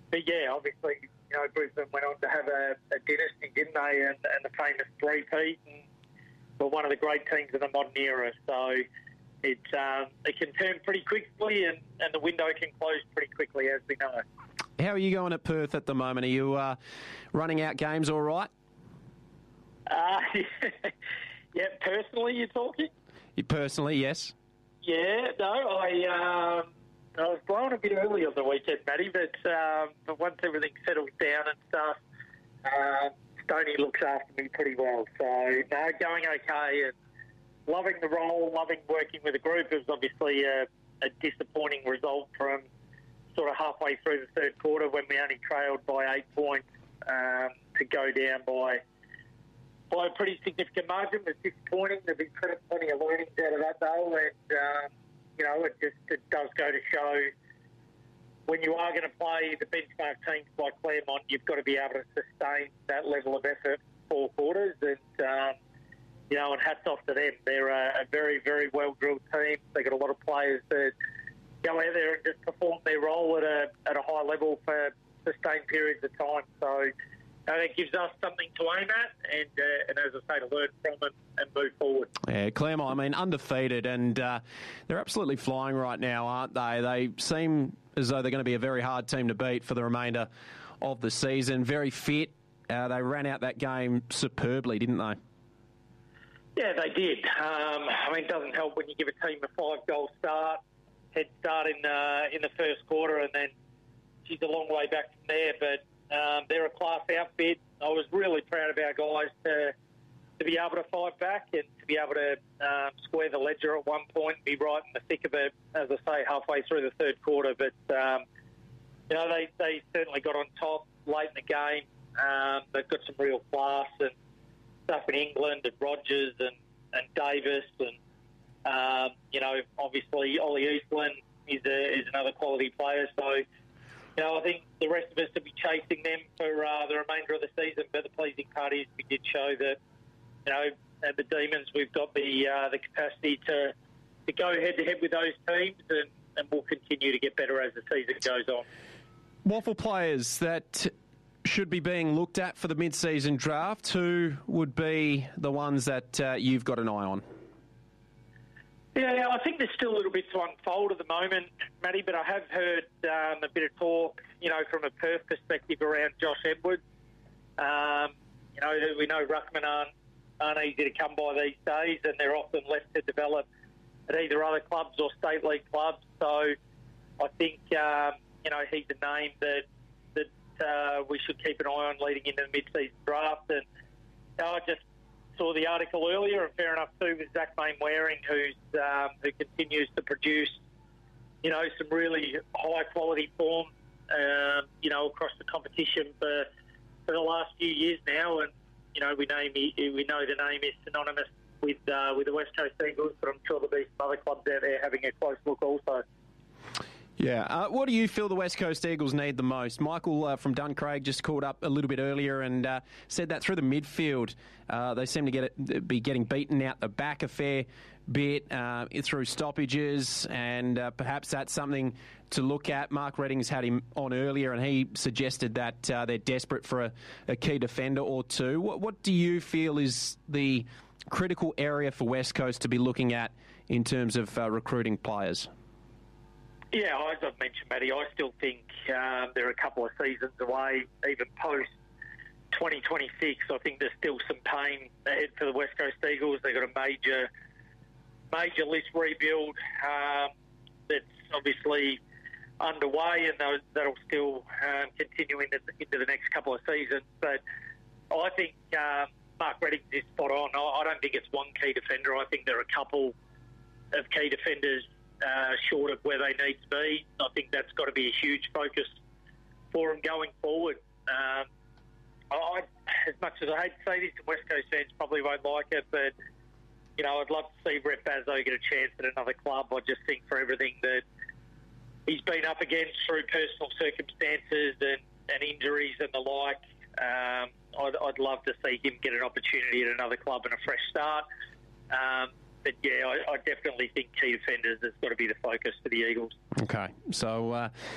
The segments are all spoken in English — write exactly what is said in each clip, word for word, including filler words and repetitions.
but yeah, obviously, you know, Brisbane went on to have a, a dynasty, didn't they? And, and the famous three-peat, and were one of the great teams of the modern era. So it um, it can turn pretty quickly, and, and the window can close pretty quickly, as we know. How are you going at Perth at the moment? Are you uh, running out games all right? Uh, yeah, personally, you're talking? You personally, yes. Yeah, no, I um, I was blown a bit early on the weekend, Matty, but um, but once everything settles down and stuff, uh, Stoney looks after me pretty well. So, no, going okay and loving the role, loving working with the group. It was obviously a, a disappointing result from sort of halfway through the third quarter when we only trailed by eight points um, to go down by by a pretty significant margin. It was disappointing. There've been plenty of learnings out of that, though, and um, you know, it just it does go to show when you are going to play the benchmark teams like Claremont, you've got to be able to sustain that level of effort for four quarters. And um, you know, and hats off to them. They're a, a very, very well drilled team. They've got a lot of players that go out there and just perform their role at a at a high level for sustained periods of time. So uh, that gives us something to aim at, and uh, and as I say, to learn from and, and move forward. Yeah, Claremont, I mean, undefeated, and uh, they're absolutely flying right now, aren't they? They seem as though they're going to be a very hard team to beat for the remainder of the season. Very fit. Uh, they ran out that game superbly, didn't they? Yeah, they did. Um, I mean, it doesn't help when you give a team a five-goal start, head start in uh, in the first quarter, and then she's a long way back from there. But um, they're a class outfit. I was really proud of our guys to to be able to fight back and to be able to um, square the ledger at one point and be right in the thick of it, as I say, halfway through the third quarter. But, um, you know, they, they certainly got on top late in the game. Um, they've got some real class and stuff in England and Rogers and, and Davis and, um, you know, obviously Ollie Eastland is, a, is another quality player. So, you know, I think the rest of us will be chasing them for uh, the remainder of the season. But the pleasing part is we did show that, you know, at the Demons, we've got the uh, the capacity to to go head-to-head with those teams, and, and we'll continue to get better as the season goes on. Waffle players that should be being looked at for the mid-season draft, who would be the ones that uh, you've got an eye on? Yeah, I think there's still a little bit to unfold at the moment, Matty, but I have heard um, a bit of talk, you know, from a Perth perspective around Josh Edwards. Um, you know, we know Ruckman aren't, aren't easy to come by these days, and they're often left to develop at either other clubs or state league clubs. So I think, um, you know, he's a name that that uh, we should keep an eye on leading into the mid-season draft. And you know, I just saw the article earlier, and fair enough too, with Zach Mainwaring, who's um, who continues to produce, you know, some really high-quality form, um, you know, across the competition for for the last few years now. And you know, we name we know the name is synonymous with uh, with the West Coast Eagles, but I'm sure there'll be some other clubs out there having a close look also. Yeah. Uh, what do you feel the West Coast Eagles need the most? Michael uh, from Duncraig just called up a little bit earlier and uh, said that through the midfield, uh, they seem to get it, be getting beaten out the back a fair bit uh, through stoppages, and uh, perhaps that's something to look at. Mark Reddings had him on earlier, and he suggested that uh, they're desperate for a, a key defender or two. What, what do you feel is the critical area for West Coast to be looking at in terms of uh, recruiting players? Yeah, as I've mentioned, Matty, I still think um, they're a couple of seasons away, even post twenty twenty-six. I think there's still some pain ahead for the West Coast Eagles. They've got a major, major list rebuild um, that's obviously underway, and that'll, that'll still um, continue into, into the next couple of seasons. But I think um, Mark Reddings is spot on. I, I don't think it's one key defender. I think there are a couple of key defenders Uh, short of where they need to be. I think that's got to be a huge focus for them going forward. Um, I, as much as I hate to say this, and West Coast fans probably won't like it, but you know, I'd love to see Brett Bazzo get a chance at another club. I just think for everything that he's been up against through personal circumstances and, and injuries and the like, um, I'd, I'd love to see him get an opportunity at another club and a fresh start. Um, But, yeah, I, I definitely think key defenders has got to be the focus for the Eagles. Okay, so uh,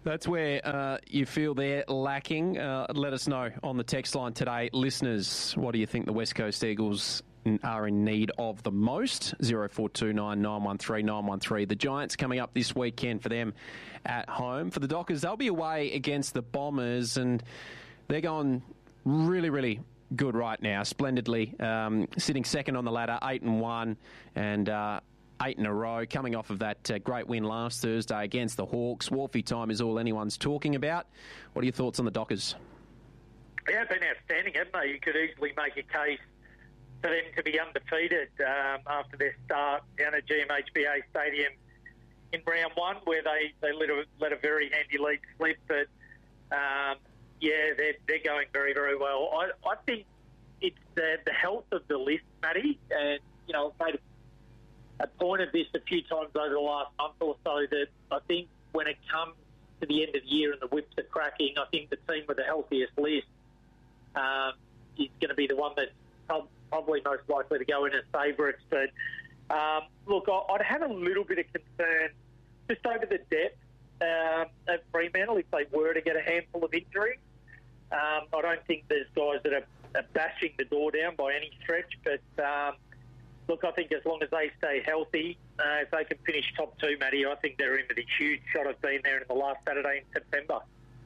That's where uh, you feel they're lacking. Uh, let us know on the text line today. Listeners, what do you think the West Coast Eagles are in need of the most? zero four two nine, nine one three, nine one three. The Giants coming up this weekend for them at home. For the Dockers, they'll be away against the Bombers, and they're going really, really good right now, splendidly. Um, sitting second on the ladder, eight and one, and uh, eight in a row, coming off of that uh, great win last Thursday against the Hawks. Wolfie time is all anyone's talking about. What are your thoughts on the Dockers? Yeah, they've been outstanding, haven't they? You could easily make a case for them to be undefeated um, after their start down at G M H B A Stadium in round one, where they, they let, a, let a very handy lead slip. But, um, yeah, they're, they're going very, very well. I, I think it's the, the health of the list, Matty, and, you know, I've made a a point of this a few times over the last month or so, that I think when it comes to the end of the year and the whips are cracking, I think the team with the healthiest list um, is going to be the one that's probably most likely to go in as favourites. But, um, look, I'd have a little bit of concern just over the depth um, at Fremantle if they were to get a handful of injuries. Um, I don't think there's guys that are, are bashing the door down by any stretch, but... Um, Look, I think as long as they stay healthy, uh, if they can finish top two, Matty, I think they're in with a huge shot of being there in the last Saturday in September.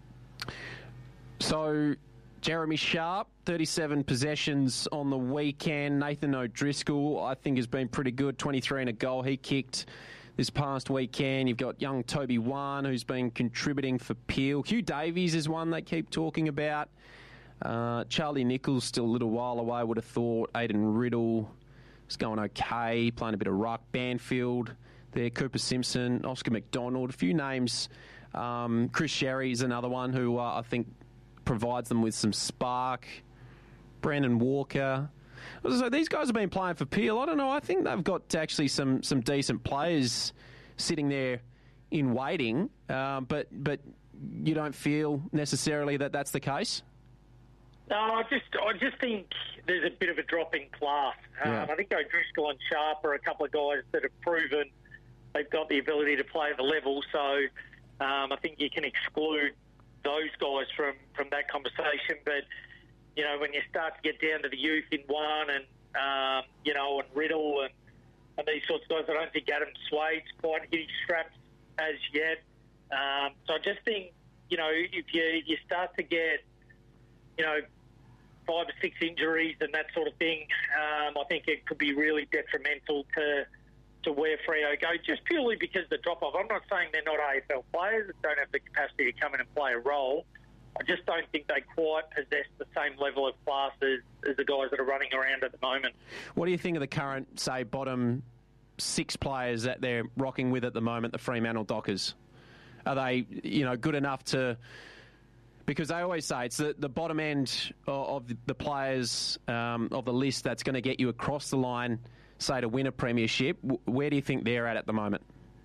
So, Jeremy Sharp, thirty-seven possessions on the weekend. Nathan O'Driscoll, I think, has been pretty good, twenty-three and a goal he kicked this past weekend. You've got young Toby Wan, who's been contributing for Peel. Hugh Davies is one they keep talking about. Uh, Charlie Nichols still a little while away, I would have thought. Aidan Riddle... It's going okay, playing a bit of ruck. Banfield there, Cooper Simpson, Oscar McDonald, a few names. Um, Chris Sherry is another one who uh, I think provides them with some spark. Brandon Walker. So these guys have been playing for Peel. I don't know, I think they've got actually some, some decent players sitting there in waiting, uh, but but you don't feel necessarily that that's the case? No, I just I just think there's a bit of a drop in class. Yeah. Um, I think O'Driscoll and Sharp are a couple of guys that have proven they've got the ability to play at the level. So um, I think you can exclude those guys from, from that conversation. But, you know, when you start to get down to the youth in one and, um, you know, and Riddle and, and these sorts of guys, I don't think Adam Swade's quite hit his straps as yet. Um, so I just think, you know, if you, you start to get, you know, five or six injuries and that sort of thing, um, I think it could be really detrimental to to where Freo go, just purely because of the drop-off. I'm not saying they're not A F L players that don't have the capacity to come in and play a role. I just don't think they quite possess the same level of class as, as the guys that are running around at the moment. What do you think of the current, say, bottom six players that they're rocking with at the moment, the Fremantle Dockers? Are they, you know, good enough to... Because they always say it's the, the bottom end of the players um, of the list that's going to get you across the line, say, to win a premiership. Where do you think they're at at the moment?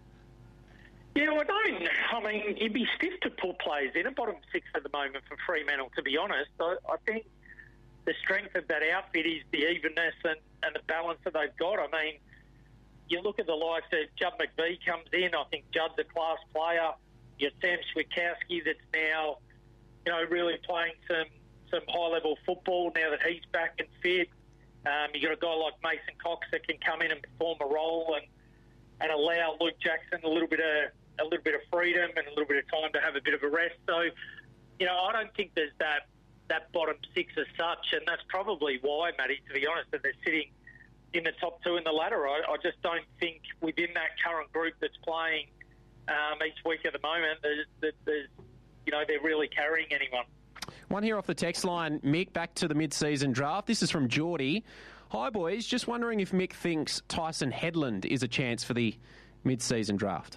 Yeah, well, I don't. I mean, you'd be stiff to put players in a bottom six at the moment for Fremantle, to be honest. I, I think the strength of that outfit is the evenness and, and the balance that they've got. I mean, you look at the likes of Judd McVie comes in. I think Judd's a class player. You have Sam Switkowski that's now... you know, really playing some, some high-level football now that he's back and fit. Um, you've got a guy like Mason Cox that can come in and perform a role and, and allow Luke Jackson a little bit of a little bit of freedom and a little bit of time to have a bit of a rest. So, you know, I don't think there's that that bottom six as such, and that's probably why, Matty, to be honest, that they're sitting in the top two in the ladder. I, I just don't think within that current group that's playing um, each week at the moment, there's, that there's you know, they're really carrying anyone. One here off the text line, Mick, back to the mid-season draft. This is from Geordie. Hi, boys. Just wondering if Mick thinks Tyson Headland is a chance for the mid-season draft.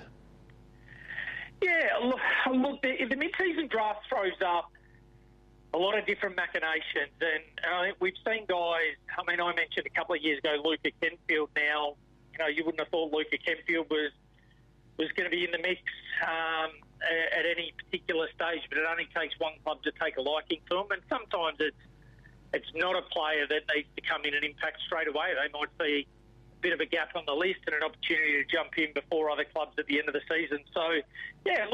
Yeah, look, look the, the mid-season draft throws up a lot of different machinations. And, and I think we've seen guys, I mean, I mentioned a couple of years ago, Luca Kenfield now. You know, you wouldn't have thought Luca Kenfield was, was going to be in the mix um, at any particular stage, but it only takes one club to take a liking to him. And sometimes it's it's not a player that needs to come in and impact straight away. They might see a bit of a gap on the list and an opportunity to jump in before other clubs at the end of the season. So, yeah, look,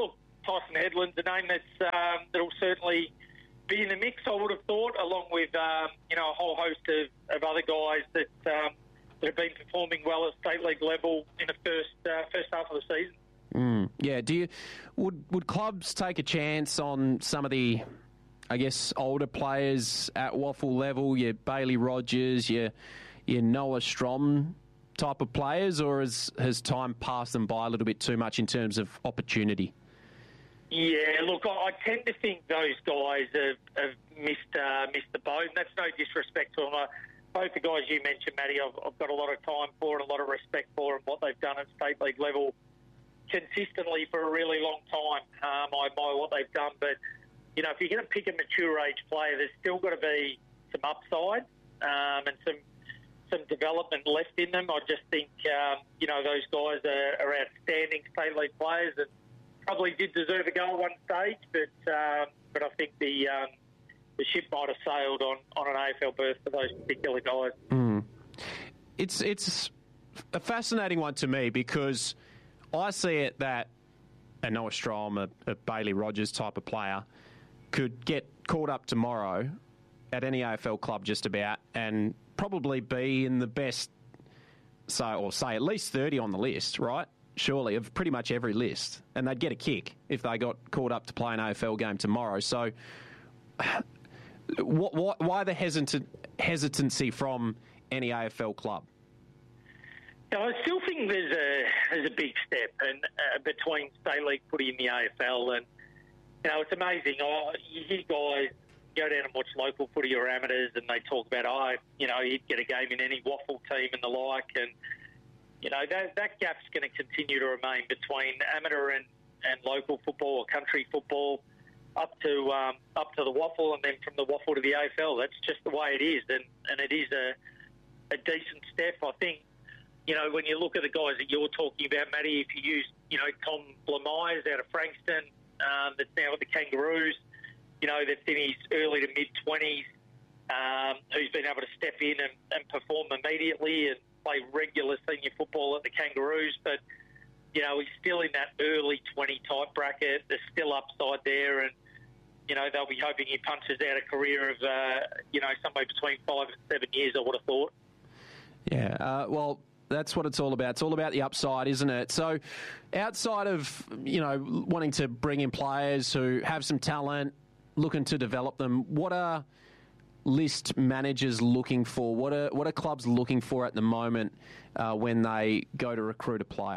Tyson Headland's a name that's um, that'll certainly be in the mix, I would have thought, along with um, you know a whole host of, of other guys that um, that have been performing well at state league level in the first uh, first half of the season. Mm, yeah. Do you would would clubs take a chance on some of the, I guess, older players at waffle level? Your Bailey Rogers, your your Noah Strom type of players, or has has time passed them by a little bit too much in terms of opportunity? Yeah, look, I tend to think those guys have, have missed uh, missed the boat, and that's no disrespect to them. Uh, both the guys you mentioned, Matty, I've, I've got a lot of time for and a lot of respect for, and what they've done at state league level consistently for a really long time. Um, I admire what they've done, but you know, if you're going to pick a mature age player, there's still got to be some upside um, and some some development left in them. I just think um, you know those guys are, are outstanding state league players and probably did deserve a go at one stage, but um, but I think the um, the ship might have sailed on, on an A F L berth for those particular guys. Mm. It's it's a fascinating one to me because I see it that a Noah Strom, a, a Bailey Rogers type of player, could get called up tomorrow at any A F L club just about and probably be in the best, say, or say at least thirty on the list, right? Surely, of pretty much every list. And they'd get a kick if they got called up to play an A F L game tomorrow. So what, what, why the hesitant, hesitancy from any A F L club? Now, I still think there's a there's a big step and uh, between state league footy and the A F L. And, you know, it's amazing. Oh, you hear guys go down and watch local footy or amateurs and they talk about, oh, you know, you'd get a game in any waffle team and the like. And, you know, that, that gap's going to continue to remain between amateur and, and local football or country football up to um, up to the waffle and then from the waffle to the A F L. That's just the way it is. And, and it is a, a decent step. I think, you know, when you look at the guys that you're talking about, Matty, if you use, you know, Tom Blamires out of Frankston, um, that's now at the Kangaroos, you know, that's in his early to mid-twenties, um, who's been able to step in and, and perform immediately and play regular senior football at the Kangaroos, but, you know, he's still in that early twenty type bracket. There's still upside there, and, you know, they'll be hoping he punches out a career of, uh, you know, somewhere between five and seven years, I would have thought. Yeah, uh, well, that's what it's all about. It's all about the upside, isn't it? So outside of, you know, wanting to bring in players who have some talent, looking to develop them, what are list managers looking for? What are what are clubs looking for at the moment uh, when they go to recruit a player?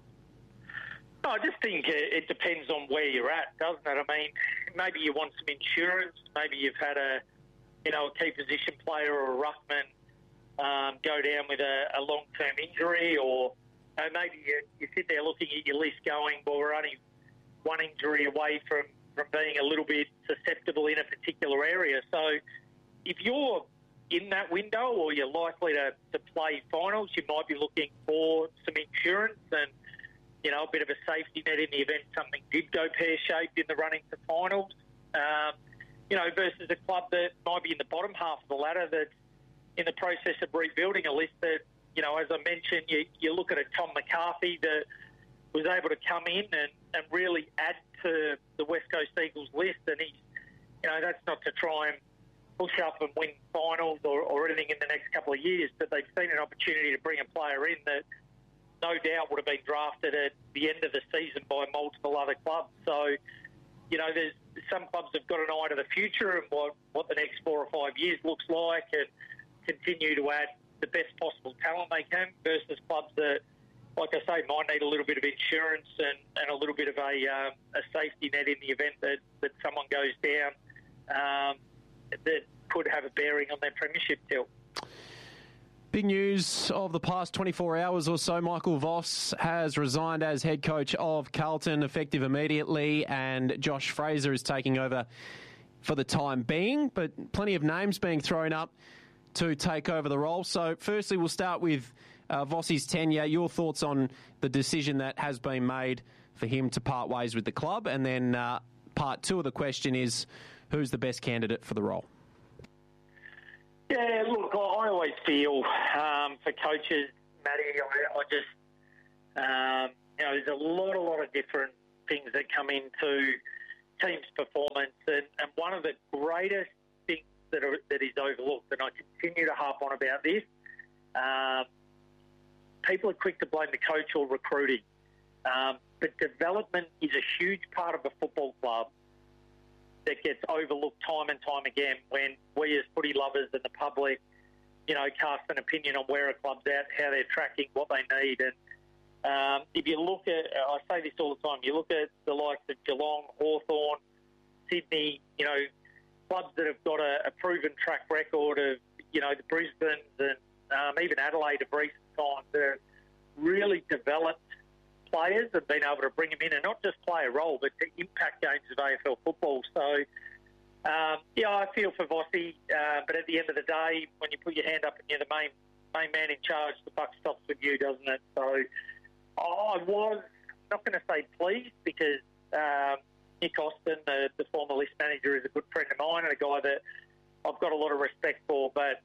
I just think it depends on where you're at, doesn't it? I mean, maybe you want some insurance. Maybe you've had a, you know, a key position player or a ruckman um, go down with a, a long-term injury, or uh, maybe you, you sit there looking at your list going, well, we're only one injury away from, from being a little bit susceptible in a particular area. So if you're in that window or you're likely to, to play finals, you might be looking for some insurance and, you know, a bit of a safety net in the event something did go pear-shaped in the running to finals. Um, you know, versus a club that might be in the bottom half of the ladder that's in the process of rebuilding a list that, you know, as I mentioned, you, you look at a Tom McCarthy that was able to come in and, and really add to the West Coast Eagles list. And he's, you know, that's not to try and push up and win finals or, or anything in the next couple of years, but they've seen an opportunity to bring a player in that no doubt would have been drafted at the end of the season by multiple other clubs. So, you know, there's some clubs have got an eye to the future and what, what the next four or five years looks like and continue to add the best possible talent they can versus clubs that, like I say, might need a little bit of insurance and, and a little bit of a, um, a safety net in the event that, that someone goes down um, that could have a bearing on their premiership deal. Big news of the past twenty-four hours or so. Michael Voss has resigned as head coach of Carlton, effective immediately, and Josh Fraser is taking over for the time being, but plenty of names being thrown up to take over the role. So firstly, we'll start with uh, Voss's tenure. Your thoughts on the decision that has been made for him to part ways with the club, and then uh, part two of the question is, who's the best candidate for the role? Yeah, look, I always feel um, for coaches, Matty, I, I just, um, you know, there's a lot, a lot of different things that come into teams' performance. And, and one of the greatest things that, are, that is overlooked, and I continue to harp on about this, um, people are quick to blame the coach or recruiting. Um, but development is a huge part of a football club that gets overlooked time and time again when we as footy lovers and the public, you know, cast an opinion on where a club's at, how they're tracking, what they need. And um, if you look at, I say this all the time, you look at the likes of Geelong, Hawthorn, Sydney, you know, clubs that have got a, a proven track record of, you know, the Brisbanes and um, even Adelaide of recent times that have really developed players and been able to bring them in and not just play a role, but to impact games of A F L football. So, um, yeah, I feel for Vossi, uh, but at the end of the day, when you put your hand up and you're the main main man in charge, the buck stops with you, doesn't it? So, I was not going to say pleased because um, Nick Austin, the, the former list manager, is a good friend of mine and a guy that I've got a lot of respect for, but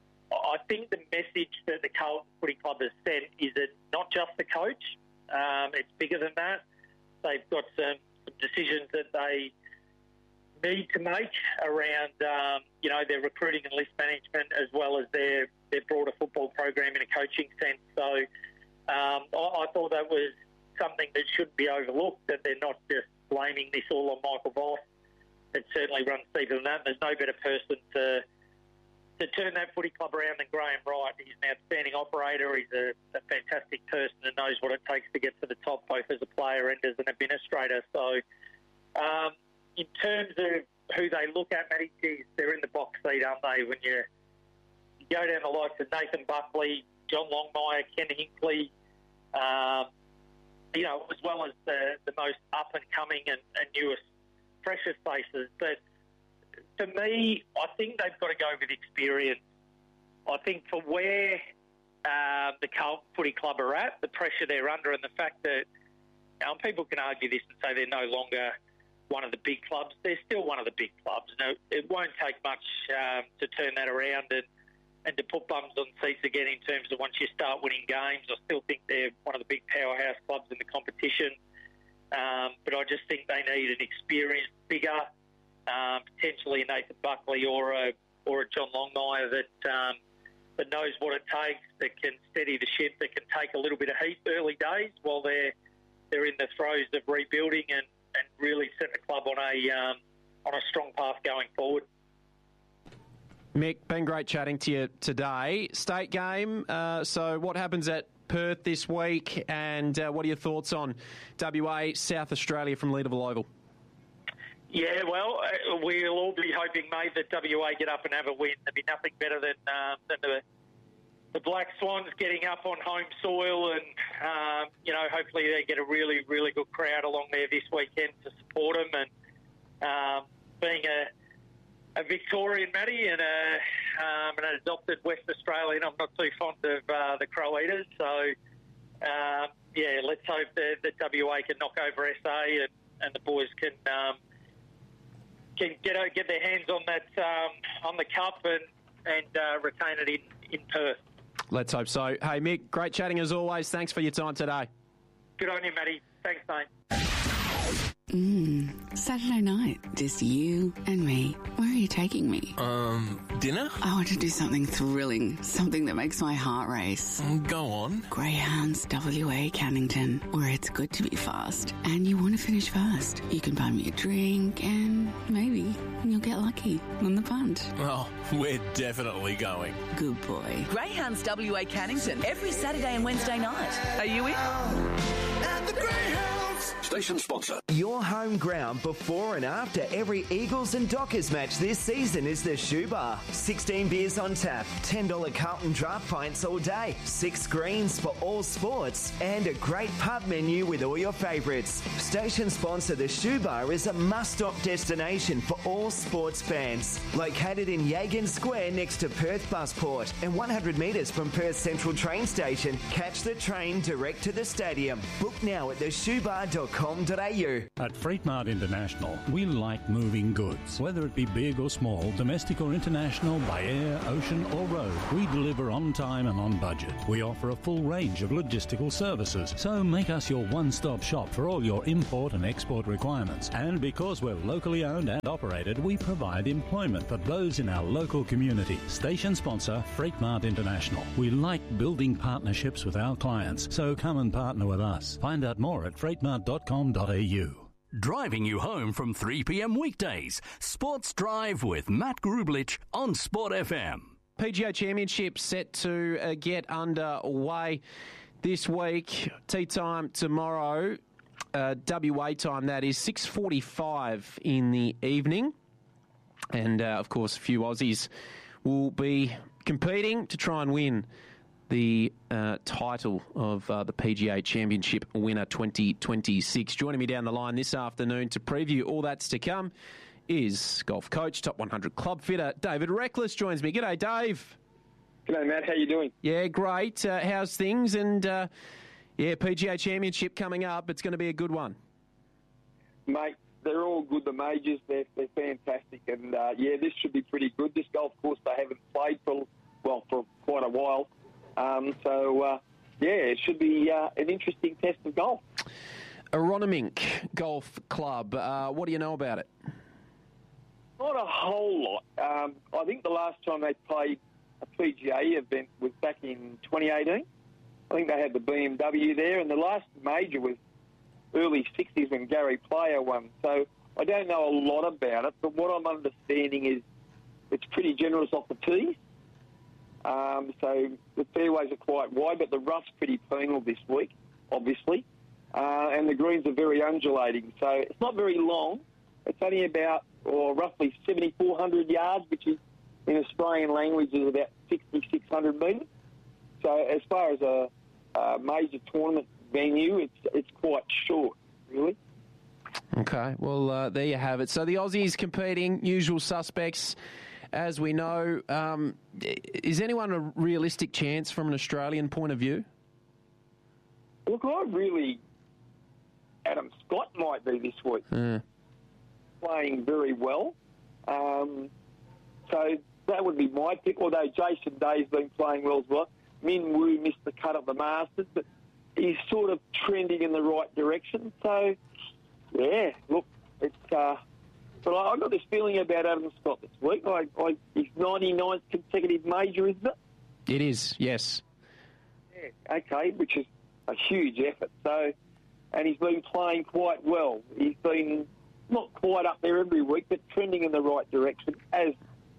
I think the message that the Carlton Footy Club has sent is that not just the coach, um, it's bigger than that. They've got some, some decisions that they need to make around, um, you know, their recruiting and list management as well as their, their broader football program in a coaching sense. So um, I, I thought that was something that shouldn't be overlooked, that they're not just blaming this all on Michael Voss. It certainly runs deeper than that. There's no better person to to turn that footy club around than Graham Wright. He's an outstanding operator. He's a, a fantastic person and knows what it takes to get to the top, both as a player and as an administrator. So um, in terms of who they look at, Matty, geez, they're in the box seat, aren't they? When you, you go down the likes of Nathan Buckley, John Longmire, Ken Hinkley, um, you know, as well as the, the most up-and-coming and, and newest, freshest faces. But for me, I think they've got to go with experience. I think for where uh, the Carlton Footy Club are at, the pressure they're under, and the fact that you know, people can argue this and say they're no longer one of the big clubs. They're still one of the big clubs. No, it won't take much um, to turn that around and, and to put bums on seats again in terms of once you start winning games. I still think they're one of the big powerhouse clubs in the competition. Um, but I just think they need an experienced, bigger, Um, potentially a Nathan Buckley or a or a John Longmire that um, that knows what it takes, that can steady the ship, that can take a little bit of heat early days while they're they're in the throes of rebuilding and, and really set the club on a um, on a strong path going forward. Mick, been great chatting to you today. State game. Uh, so what happens at Perth this week, and uh, what are your thoughts on W A South Australia from Leederville Oval? Yeah, well, uh, we'll all be hoping, mate, that W A get up and have a win. There'd be nothing better than um, than the, the Black Swans getting up on home soil and, um, you know, hopefully they get a really, really good crowd along there this weekend to support them. And um, being a, a Victorian, Matty, and a, um, an adopted West Australian, I'm not too fond of uh, the Crow Eaters. So, um, yeah, let's hope that, that W A can knock over S A and, and the boys can... Um, can get get their hands on that um, on the cup and and uh, retain it in, in Perth. Let's hope so. Hey, Mick, great chatting as always. Thanks for your time today. Good on you, Matty. Thanks, mate. Mmm, Saturday night, just you and me. Where are you taking me? Um, dinner? I want to do something thrilling, something that makes my heart race. Go on. Greyhounds W A Cannington, where it's good to be fast. And you want to finish fast. You can buy me a drink and maybe you'll get lucky on the punt. Oh, we're definitely going. Good boy. Greyhounds W A Cannington, every Saturday and Wednesday night. Are you in? At the Greyhounds. Station sponsor. Your home ground before and after every Eagles and Dockers match this season is the Shoe Bar. sixteen beers on tap, ten dollars Carlton draft pints all day, six screens for all sports, and a great pub menu with all your favourites. Station sponsor The Shoe Bar is a must-stop destination for all sports fans. Located in Yagan Square next to Perth Busport and one hundred metres from Perth Central train station, catch the train direct to the stadium. Book now at the shoe bar dot com dot a u. At Freight Mart International, we like moving goods. Whether it be big or small, domestic or international, by air, ocean or road, we deliver on time and on budget. We offer a full range of logistical services, so make us your one-stop shop for all your import and export requirements. And because we're locally owned and operated, we provide employment for those in our local community. Station sponsor, Freight Mart International. We like building partnerships with our clients, so come and partner with us. Find out more at freight mart dot com dot a u. Driving you home from three p.m. weekdays. Sports Drive with Matt Grublich on Sport F M. P G A Championship set to uh, get underway this week. Tea time tomorrow, uh, W A time, that is, six forty-five in the evening. And, uh, of course, a few Aussies will be competing to try and win the uh, title of uh, the P G A Championship winner twenty twenty-six. Joining me down the line this afternoon to preview all that's to come is golf coach, top one hundred club fitter, David Reckless joins me. G'day, Dave. G'day, Matt. How you doing? Yeah, great. Uh, how's things? And, uh, yeah, P G A Championship coming up. It's going to be a good one. Mate, they're all good, the majors. They're, they're fantastic. And, uh, yeah, this should be pretty good. This golf course they haven't played for, well, for quite a while. Um, so, uh, yeah, it should be uh, an interesting test of golf. Aronimink Golf Club. Uh, what do you know about it? Not a whole lot. Um, I think the last time they played a P G A event was back in twenty eighteen. I think they had the B M W there, and the last major was early sixties when Gary Player won. So I don't know a lot about it, but what I'm understanding is it's pretty generous off the tees. Um, so the fairways are quite wide, but the rough's pretty penal this week, obviously. Uh, and the greens are very undulating. So it's not very long. It's only about, or roughly seventy-four hundred yards, which is, in Australian language, is about sixty-six hundred metres. So as far as a, a major tournament venue, it's it's quite short, really. Okay, well, uh, there you have it. So the Aussies competing, usual suspects. As we know, um, is anyone a realistic chance from an Australian point of view? Look, I really... Adam Scott might be this week. Mm. Playing very well. Um, so that would be my pick, although Jason Day's been playing well as well. Min Woo missed the cut of the Masters, but he's sort of trending in the right direction. So, yeah, look, it's... Uh, But I, I got this feeling about Adam Scott this week. Like, like his ninety-ninth consecutive major, isn't it? It is, yes. Yeah, okay, which is a huge effort. So, and he's been playing quite well. He's been not quite up there every week, but trending in the right direction. As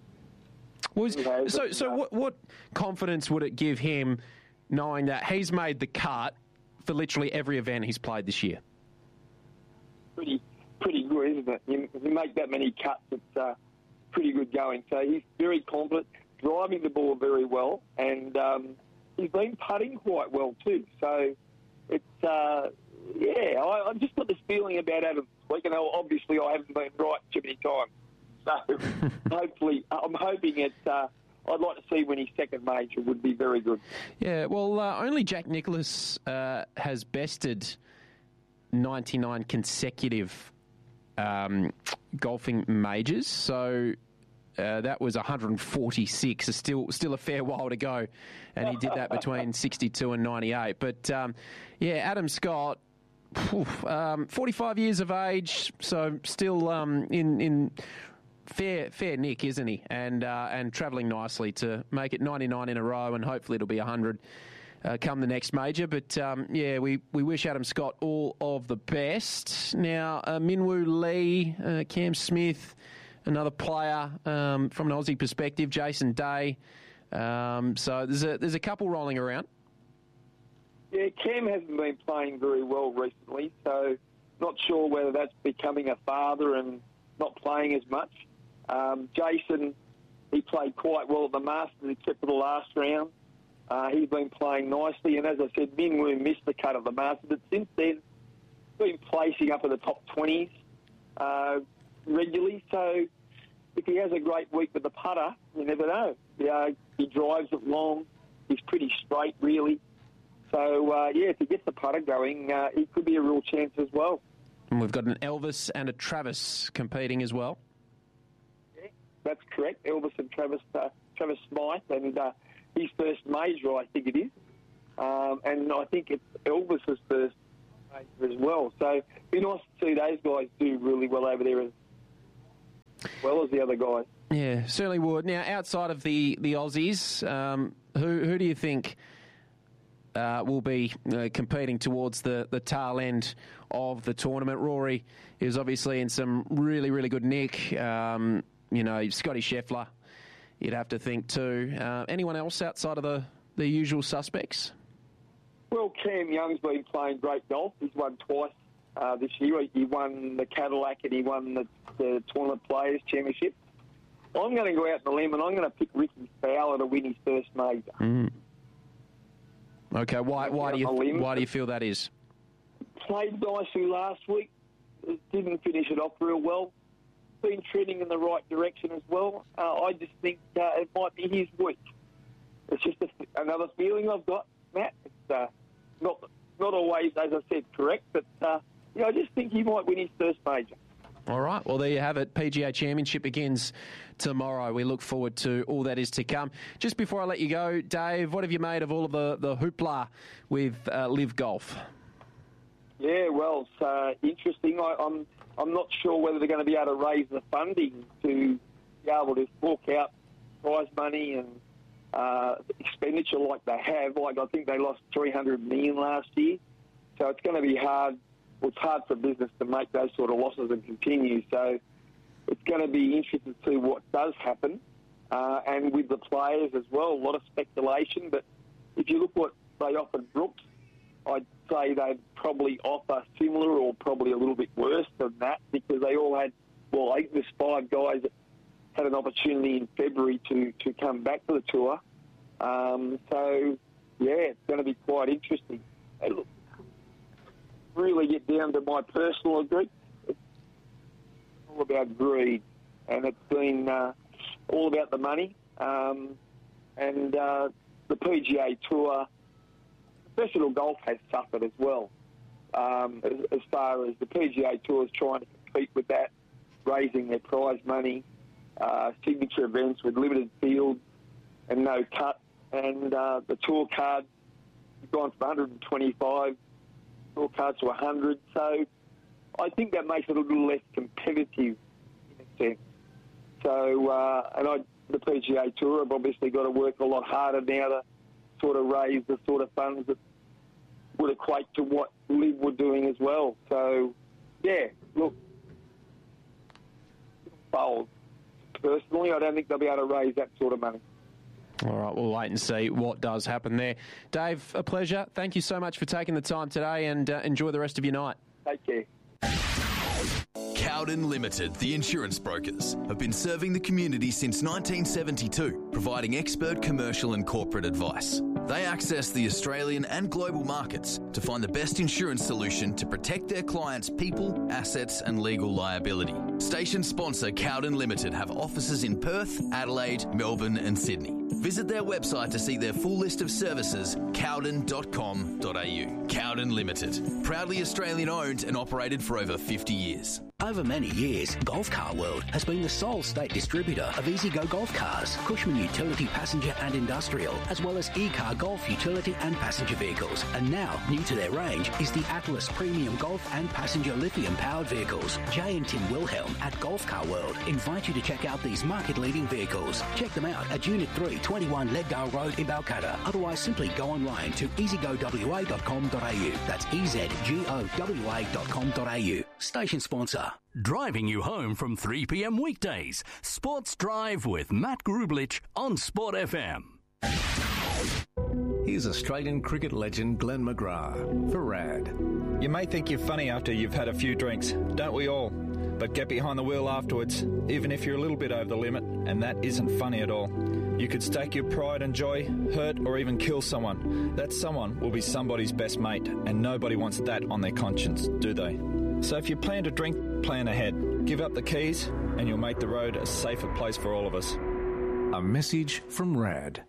Was you know, so. but, So, uh, what, what confidence would it give him, knowing that he's made the cut for literally every event he's played this year? Pretty. Pretty good, isn't it? You, you make that many cuts, it's uh, pretty good going. So he's very confident, driving the ball very well, and um, he's been putting quite well too. So it's, uh, yeah, I, I've just got this feeling about Adam this week, and obviously I haven't been right too many times. So hopefully, I'm hoping it, uh, I'd like to see when his second major would be very good. Yeah, well, uh, only Jack Nicklaus uh, has bested ninety-nine consecutive Um, golfing majors, so uh, that was one hundred forty-six. It's still still a fair while to go, and he did that between sixty-two and ninety-eight. But um, yeah, Adam Scott, phew, um, forty-five years of age, so still um, in in fair fair nick, isn't he? And uh, and travelling nicely to make it ninety-nine in a row, and hopefully it'll be one hundred. Uh, come the next major. But, um, yeah, we, we wish Adam Scott all of the best. Now, uh, Minwoo Lee, uh, Cam Smith, another player um, from an Aussie perspective, Jason Day. Um, so there's a, there's a couple rolling around. Yeah, Cam hasn't been playing very well recently, so not sure whether that's becoming a father and not playing as much. Um, Jason, he played quite well at the Masters except for the last round. Uh, he's been playing nicely, and as I said, Minwoo missed the cut of the Masters, but since then, been placing up in the top twenties uh, regularly. So if he has a great week with the putter, you never know. Yeah, he drives it long. He's pretty straight, really. So, uh, yeah, if he gets the putter going, uh, he could be a real chance as well. And we've got an Elvis and a Travis competing as well. Yeah, that's correct. Elvis and Travis uh, Travis Smythe, and uh, his first major, I think it is. Um, and I think it's Elvis's first major as well. So it'd be nice to see those guys do really well over there as well as the other guys. Yeah, certainly would. Now, outside of the, the Aussies, um, who who do you think uh, will be uh, competing towards the, the tail end of the tournament? Rory is obviously in some really, really good nick. Um, you know, Scotty Scheffler, you'd have to think too. Uh, anyone else outside of the, the usual suspects? Well, Cam Young's been playing great golf. He's won twice uh, this year. He won the Cadillac and he won the, the Tournament Players Championship. I'm going to go out on the limb and I'm going to pick Ricky Fowler to win his first major. Mm. Okay, why why do you why do you feel that is? Played nicely last week. Didn't finish it off real well. Been trending in the right direction as well. Uh, I just think uh, it might be his week. It's just a, another feeling I've got, Matt. It's uh, not not always, as I said, correct, but uh, yeah, I just think he might win his first major. All right, well, there you have it. P G A Championship begins tomorrow. We look forward to all that is to come. Just before I let you go, Dave, what have you made of all of the, the hoopla with uh, Live Golf? Yeah, well, it's uh, interesting. I, I'm I'm not sure whether they're going to be able to raise the funding to be able to fork out prize money and uh, expenditure like they have. Like I think they lost three hundred million dollars last year, so it's going to be hard. Well, it's hard for business to make those sort of losses and continue. So it's going to be interesting to see what does happen. Uh, and with the players as well, a lot of speculation. But if you look what they offered Brooks, I'd say they'd probably offer similar or probably a little bit worse than that because they all had, well, I think there's five guys that had an opportunity in February to, to come back to the tour. Um, so, yeah, it's going to be quite interesting. Hey, look, really get down to my personal agree. It's all about greed, and it's been uh, all about the money. Um, and uh, the P G A Tour, professional golf has suffered as well. Um, as, as far as the P G A Tour is trying to compete with that, raising their prize money, uh, signature events with limited fields and no cut, and uh, the tour card has gone from one hundred twenty-five tour cards to one hundred. So I think that makes it a little less competitive in a sense. So, uh, and I, the P G A Tour have obviously got to work a lot harder now to sort of raise the sort of funds that would equate to what Liv were doing as well. So, yeah, look, bold. Personally, I don't think they'll be able to raise that sort of money. All right, we'll wait and see what does happen there. Dave, a pleasure. Thank you so much for taking the time today, and uh, enjoy the rest of your night. Take care. Cowden Limited, the insurance brokers, have been serving the community since nineteen seventy-two, providing expert commercial and corporate advice. They access the Australian and global markets to find the best insurance solution to protect their clients' people, assets and legal liability. Station sponsor Cowden Limited have offices in Perth, Adelaide, Melbourne and Sydney. Visit their website to see their full list of services, cowden dot com dot a u. Cowden Limited, proudly Australian owned and operated for over fifty years. Over many years, Golf Car World has been the sole state distributor of EasyGo Golf Cars, Cushman Utility Passenger and Industrial, as well as E-Car Golf Utility and Passenger Vehicles. And now, new to their range is the Atlas Premium Golf and Passenger Lithium-powered vehicles. Jay and Tim Wilhelm at Golf Car World invite you to check out these market-leading vehicles. Check them out at Unit three, twenty-one Leddale Road in Balcatta. Otherwise, simply go online to easy go w a dot com dot a u. That's E Z G O W A dot com dot a u. Station sponsor. Driving you home from three p.m. weekdays. Sports Drive with Matt Grublich on Sport F M. Here's Australian cricket legend Glenn McGrath for RAD. You may think you're funny after you've had a few drinks, don't we all? But get behind the wheel afterwards, even if you're a little bit over the limit, and that isn't funny at all. You could stake your pride and joy, hurt or even kill someone. That someone will be somebody's best mate, and nobody wants that on their conscience, do they? So if you plan to drink, plan ahead. Give up the keys and you'll make the road a safer place for all of us. A message from RAD.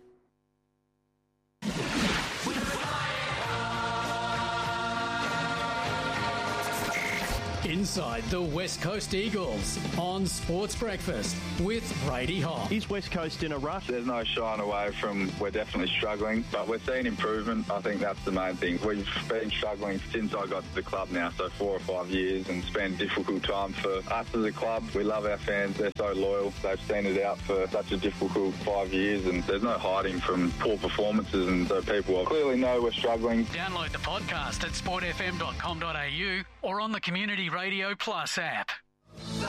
Inside the West Coast Eagles on Sports Breakfast with Brady Hoff. Is West Coast in a rush? There's no shying away from we're definitely struggling, but we're seeing improvement. I think that's the main thing. We've been struggling since I got to the club now, so four or five years, and it's been a difficult time for us as a club. We love our fans. They're so loyal. They've seen it out for such a difficult five years, and there's no hiding from poor performances, and so people clearly know we're struggling. Download the podcast at sport f m dot com dot a u or on the Community Radio Plus app.